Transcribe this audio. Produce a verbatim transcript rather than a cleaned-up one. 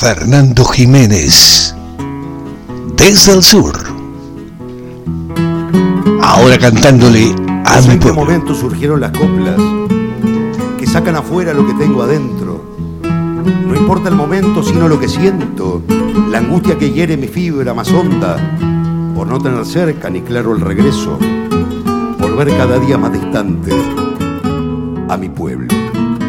Fernando Jiménez, desde el sur. Ahora cantándole a mi pueblo. ¿En qué momento surgieron las coplas que sacan afuera lo que tengo adentro? No importa el momento, sino lo que siento, la angustia que hiere mi fibra más honda, por no tener cerca ni claro el regreso, por ver cada día más distante a mi pueblo.